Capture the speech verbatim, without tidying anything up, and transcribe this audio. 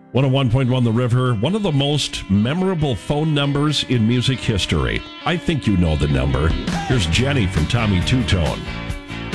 one oh one point one The River, one of the most memorable phone numbers in music history. I think you know the number. Here's Jenny from Tommy Two Tone.